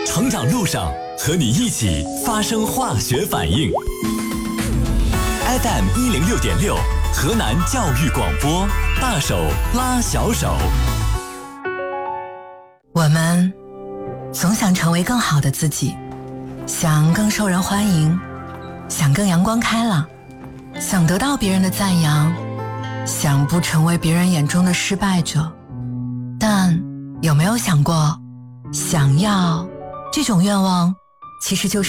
成长路上和你一起发生化学反应。FM 106.6，河南教育广播，大手拉小手。 我们总想成为更好的自己，想更受人欢迎，想更阳光开朗，想得到别人的赞扬，想不成为别人眼中的失败者。但有没有想过，想要这种愿望其实就是